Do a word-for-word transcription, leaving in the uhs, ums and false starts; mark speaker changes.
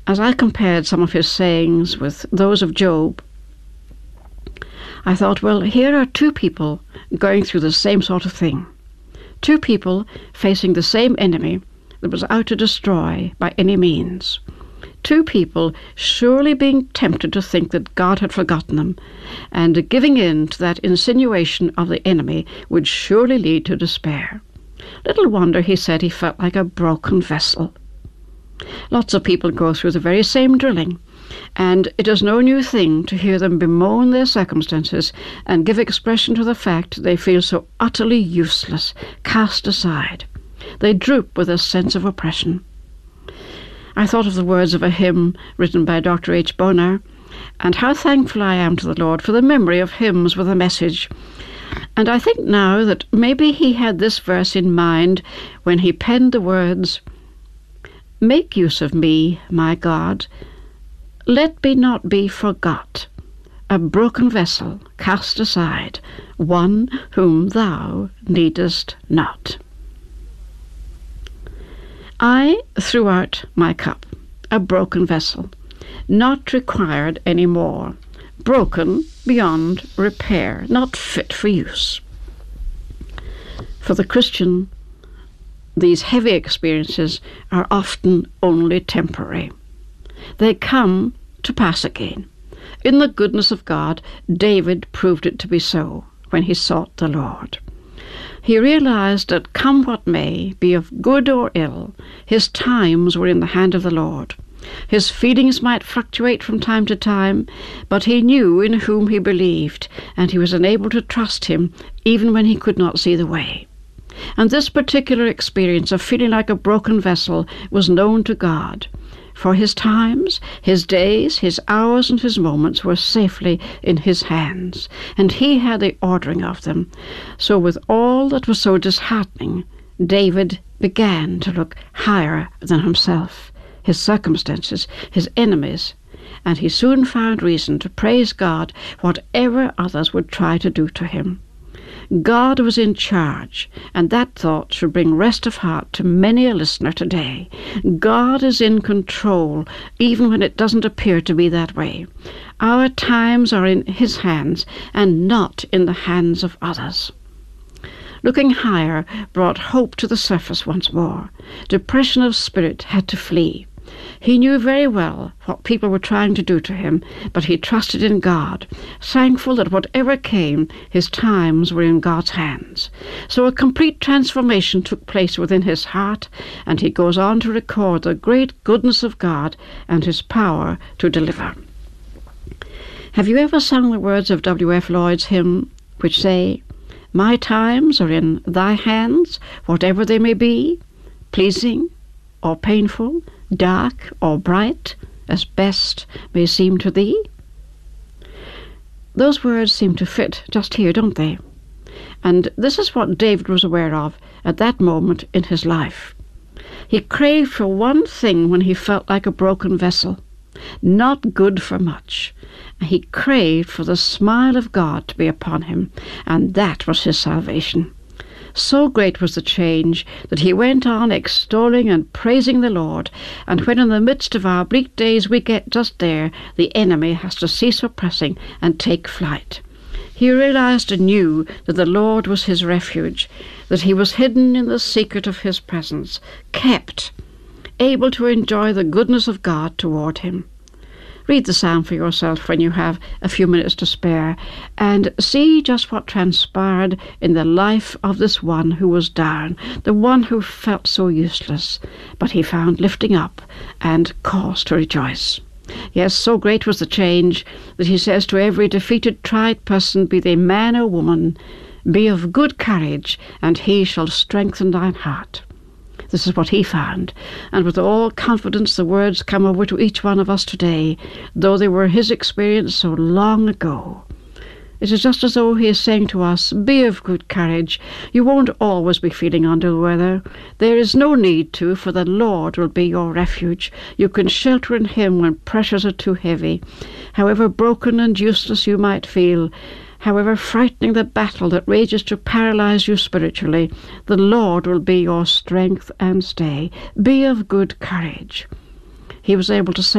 Speaker 1: as I compared some of his sayings with those of Job, I thought, well, here are two people going through the same sort of thing. Two people facing the same enemy that was out to destroy by any means. Two people surely being tempted to think that God had forgotten them, and giving in to that insinuation of the enemy would surely lead to despair. Little wonder he said he felt like a broken vessel. Lots of people go through the very same drilling, and it is no new thing to hear them bemoan their circumstances and give expression to the fact they feel so utterly useless, cast aside. They droop with a sense of oppression. I thought of the words of a hymn written by Doctor H. Bonar, and how thankful I am to the Lord for the memory of hymns with a message. And I think now that maybe he had this verse in mind when he penned the words, "Make use of me, my God, let me not be forgot, a broken vessel cast aside, one whom thou needest not." I threw out my cup, a broken vessel, not required any more, broken beyond repair, not fit for use. For the Christian, these heavy experiences are often only temporary. They come to pass again. In the goodness of God, David proved it to be so when he sought the Lord. He realized that come what may, be of good or ill, his times were in the hand of the Lord. His feelings might fluctuate from time to time, but he knew in whom he believed, and he was enabled to trust him even when he could not see the way. And this particular experience of feeling like a broken vessel was known to God, for his times, his days, his hours, and his moments were safely in his hands, and he had the ordering of them. So with all that was so disheartening, David began to look higher than himself, his circumstances, his enemies, and he soon found reason to praise God whatever others would try to do to him. God was in charge, and that thought should bring rest of heart to many a listener today. God is in control, even when it doesn't appear to be that way. Our times are in his hands, and not in the hands of others. Looking higher brought hope to the surface once more. Depression of spirit had to flee. He knew very well what people were trying to do to him, but he trusted in God, thankful that whatever came, his times were in God's hands. So a complete transformation took place within his heart, and he goes on to record the great goodness of God and his power to deliver. Have you ever sung the words of W F Lloyd's hymn, which say, "My times are in thy hands, whatever they may be, pleasing or painful, dark or bright, as best may seem to thee"? Those words seem to fit just here, don't they? And this is what David was aware of at that moment in his life. He craved for one thing when he felt like a broken vessel, not good for much. He craved for the smile of God to be upon him, and that was his salvation. So great was the change that he went on extolling and praising the Lord, and when in the midst of our bleak days we get just there, the enemy has to cease oppressing and take flight. He realized anew that the Lord was his refuge, that he was hidden in the secret of his presence, kept, able to enjoy the goodness of God toward him. Read the psalm for yourself when you have a few minutes to spare, and see just what transpired in the life of this one who was down, the one who felt so useless, but he found lifting up and cause to rejoice. Yes, so great was the change that he says to every defeated, tried person, be they man or woman, be of good courage, and he shall strengthen thine heart. This is what he found, and with all confidence the words come over to each one of us today, though they were his experience so long ago. It is just as though he is saying to us, be of good courage. You won't always be feeling under the weather. There is no need to, for the Lord will be your refuge. You can shelter in him when pressures are too heavy. However broken and useless you might feel, however frightening the battle that rages to paralyze you spiritually, the Lord will be your strength and stay. Be of good courage. He was able to say